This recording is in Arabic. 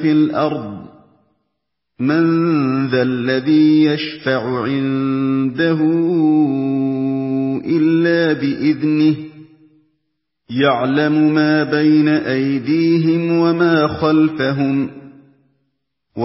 فِي الْأَرْضِ مَن ذَا الَّذِي يَشْفَعُ عِندَهُ إِلَّا بِإِذْنِهِ يَعْلَمُ مَا بَيْنَ أَيْدِيهِمْ وَمَا خَلْفَهُمْ